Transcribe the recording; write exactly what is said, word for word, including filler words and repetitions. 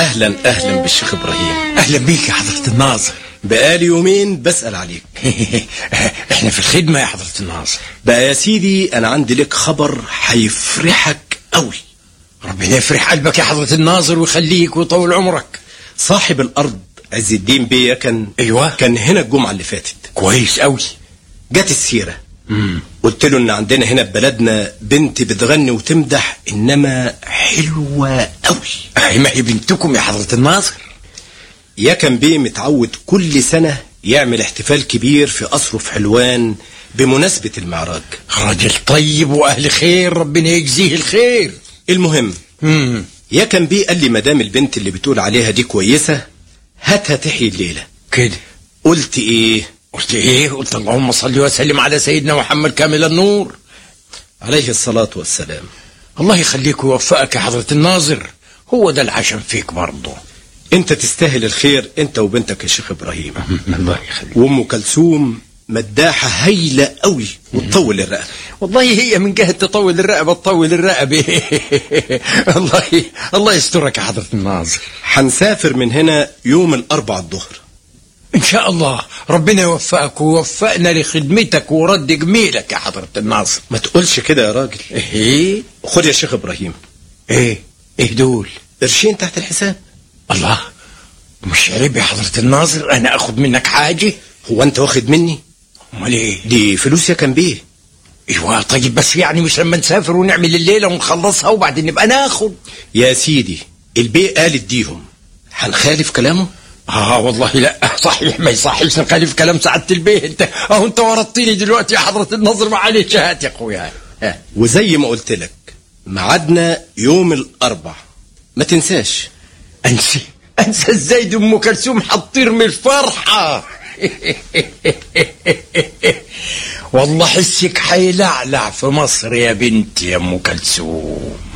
اهلا اهلا بالشيخ ابراهيم. اهلا بيك يا حضرة الناظر. بقالي يومين بسأل عليك. احنا في الخدمة يا حضرة الناظر. بقى يا سيدي انا عندي لك خبر هيفرحك قوي. ربنا يفرح قلبك يا حضرة الناظر ويخليك ويطول عمرك. صاحب الارض عز الدين بيه كان ايوه كان هنا الجمعة اللي فاتت. كويس قوي. جت السيرة. امم قلت له ان عندنا هنا في بلدنا بنت بتغني وتمدح، انما حلوة قوي. اهي ما هي بنتكم يا حضرة الناظر. يا كان بيه متعود كل سنة يعمل احتفال كبير في قصره في حلوان بمناسبة المعراج. راجل طيب واهل خير، ربنا يجزيه الخير. المهم امم يا كان بيه قال لي مدام البنت اللي بتقول عليها دي كويسة هاتها تحيي الليلة كده. قلت ايه؟ قلت ايه؟ قلت اللهم صل وسلم على سيدنا محمد كامل النور عليه الصلاة والسلام. الله يخليك ويوفقك يا حضرة الناظر، هو ده العشم فيك برضه. انت تستاهل الخير انت وبنتك يا شيخ ابراهيم. الله يخليك. وام كلثوم مداحة هايلة قوي وتطول الرقبة. والله هي من جهة تطول الرقبة تطول الرقبة. الله الله يسترك يا حضرة الناظر. هنسافر من هنا يوم الاربع الظهر ان شاء الله. ربنا يوفقك ويوفقنا لخدمتك ورد جميلك يا حضرة الناظر. ما تقولش كده يا راجل. ايه؟ خد يا شيخ ابراهيم. ايه ايه دول؟ قرشين تحت الحساب. الله، مش عيب يا حضرة الناظر انا اخد منك حاجة؟ هو انت واخد مني؟ امال ايه؟ دي فلوس يا كان بيه. ايوه طيب، بس يعني مش لما نسافر ونعمل الليلة ونخلصها وبعدين نبقى ناخد؟ يا سيدي البيه قال اديهم، هنخالف كلامه؟ اه والله لا، صحيح ما يصحيش نخالف كلام سعادة البيه. انت اهو انت ورطتني دلوقتي يا حضرة الناظر. معلش هات يا اخويا. وزي ما قلت لك ميعادنا يوم الاربع، ما تنساش. انسى انسى ازاي؟ دي ام كلثوم هتطير من الفرحة. والله حسك هيلعلع في مصر يا بنتي يا ام كلثوم.